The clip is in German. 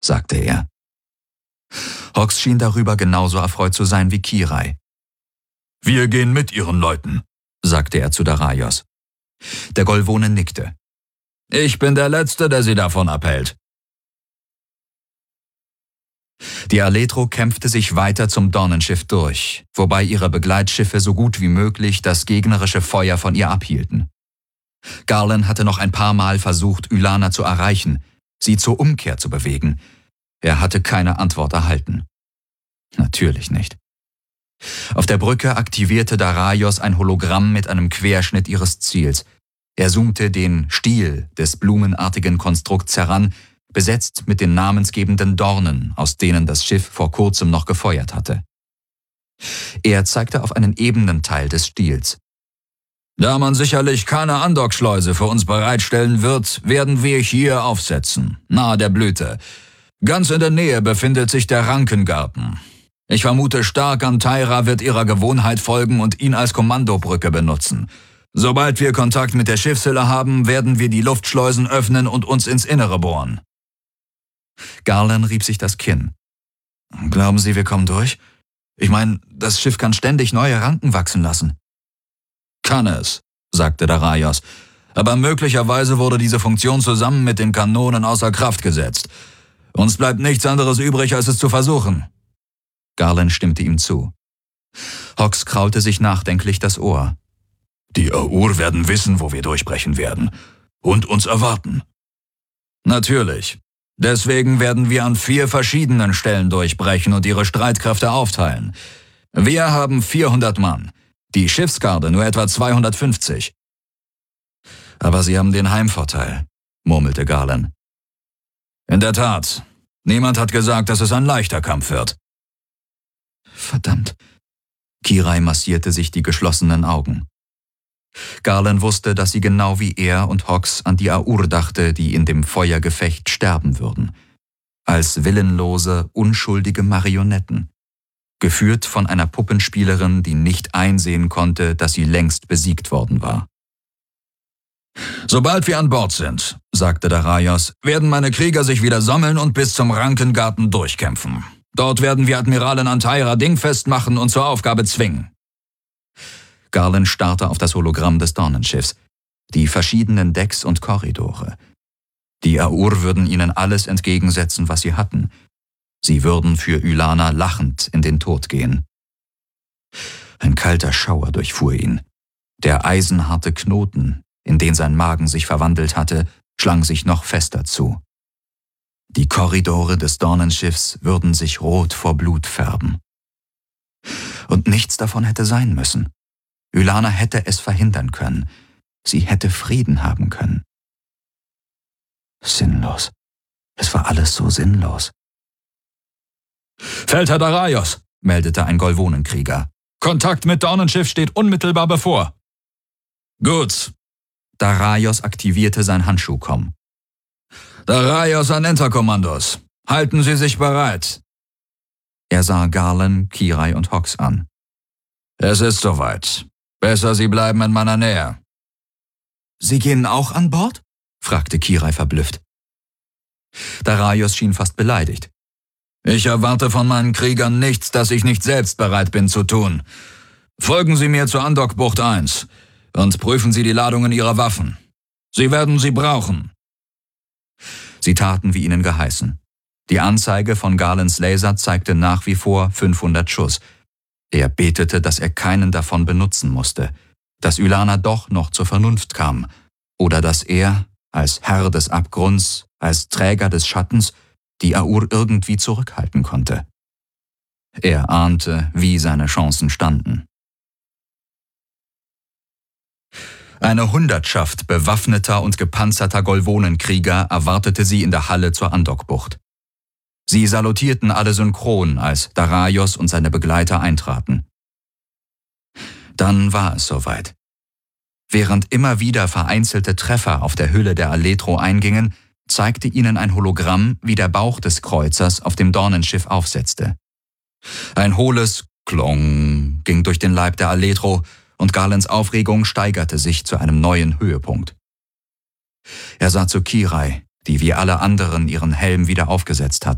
sagte er. Hawks schien darüber genauso erfreut zu sein wie Kirai. »Wir gehen mit Ihren Leuten«, sagte er zu Daraios. Der Golvone nickte. »Ich bin der Letzte, der Sie davon abhält.« Die Aletro kämpfte sich weiter zum Dornenschiff durch, wobei ihre Begleitschiffe so gut wie möglich das gegnerische Feuer von ihr abhielten. Garland hatte noch ein paar Mal versucht, Ylana zu erreichen, sie zur Umkehr zu bewegen. Er hatte keine Antwort erhalten. Natürlich nicht. Auf der Brücke aktivierte Daraios ein Hologramm mit einem Querschnitt ihres Ziels. Er zoomte den Stiel des blumenartigen Konstrukts heran, besetzt mit den namensgebenden Dornen, aus denen das Schiff vor kurzem noch gefeuert hatte. Er zeigte auf einen ebenen Teil des Stiels. »Da man sicherlich keine Andockschleuse für uns bereitstellen wird, werden wir hier aufsetzen, nahe der Blüte. Ganz in der Nähe befindet sich der Rankengarten. Ich vermute stark, Antaira wird ihrer Gewohnheit folgen und ihn als Kommandobrücke benutzen. Sobald wir Kontakt mit der Schiffshülle haben, werden wir die Luftschleusen öffnen und uns ins Innere bohren.« Garland rieb sich das Kinn. »Glauben Sie, wir kommen durch? Ich meine, das Schiff kann ständig neue Ranken wachsen lassen.« »Kann es«, sagte Daraios, »aber möglicherweise wurde diese Funktion zusammen mit den Kanonen außer Kraft gesetzt. Uns bleibt nichts anderes übrig, als es zu versuchen.« Garland stimmte ihm zu. Hawks kraute sich nachdenklich das Ohr. »Die Aur werden wissen, wo wir durchbrechen werden. Und uns erwarten.« »Natürlich. Deswegen werden wir an 4 verschiedenen Stellen durchbrechen und ihre Streitkräfte aufteilen. Wir haben 400 Mann, die Schiffsgarde nur etwa 250. »Aber Sie haben den Heimvorteil«, murmelte Garland. »In der Tat. Niemand hat gesagt, dass es ein leichter Kampf wird.« »Verdammt.« Kirai massierte sich die geschlossenen Augen. Garland wusste, dass sie genau wie er und Hawks an die Aur dachte, die in dem Feuergefecht sterben würden. Als willenlose, unschuldige Marionetten. Geführt von einer Puppenspielerin, die nicht einsehen konnte, dass sie längst besiegt worden war. »Sobald wir an Bord sind«, sagte Daraios, »werden meine Krieger sich wieder sammeln und bis zum Rankengarten durchkämpfen. Dort werden wir Admiralin Antaira dingfest machen und zur Aufgabe zwingen.« Garland starrte auf das Hologramm des Dornenschiffs, die verschiedenen Decks und Korridore. Die Aur würden ihnen alles entgegensetzen, was sie hatten. Sie würden für Ylana lachend in den Tod gehen. Ein kalter Schauer durchfuhr ihn. Der eisenharte Knoten, in den sein Magen sich verwandelt hatte, schlang sich noch fester zu. Die Korridore des Dornenschiffs würden sich rot vor Blut färben. Und nichts davon hätte sein müssen. Ylana hätte es verhindern können. Sie hätte Frieden haben können. Sinnlos. Es war alles so sinnlos. »Feldherr Daraios«, meldete ein Golvonenkrieger. »Kontakt mit Dornenschiff steht unmittelbar bevor.« »Gut.« Daraios aktivierte sein Handschuhkomm. »Daraios an Interkommandos. Halten Sie sich bereit.« Er sah Garland, Kirai und Hawks an. »Es ist soweit. Besser, Sie bleiben in meiner Nähe.« »Sie gehen auch an Bord?« fragte Kirai verblüfft. Daraios schien fast beleidigt. »Ich erwarte von meinen Kriegern nichts, das ich nicht selbst bereit bin zu tun. Folgen Sie mir zur Andockbucht 1 und prüfen Sie die Ladungen Ihrer Waffen. Sie werden sie brauchen.« Sie taten, wie ihnen geheißen. Die Anzeige von Garlands Laser zeigte nach wie vor 500 Schuss. Er betete, dass er keinen davon benutzen musste, dass Ylana doch noch zur Vernunft kam oder dass er, als Herr des Abgrunds, als Träger des Schattens, die Aur irgendwie zurückhalten konnte. Er ahnte, wie seine Chancen standen. Eine Hundertschaft bewaffneter und gepanzerter Golvonenkrieger erwartete sie in der Halle zur Andockbucht. Sie salutierten alle synchron, als Daraios und seine Begleiter eintraten. Dann war es soweit. Während immer wieder vereinzelte Treffer auf der Hülle der Aletro eingingen, zeigte ihnen ein Hologramm, wie der Bauch des Kreuzers auf dem Dornenschiff aufsetzte. Ein hohles Klong ging durch den Leib der Aletro und Garlands Aufregung steigerte sich zu einem neuen Höhepunkt. Er sah zu Kirai, die wie alle anderen ihren Helm wieder aufgesetzt hatte.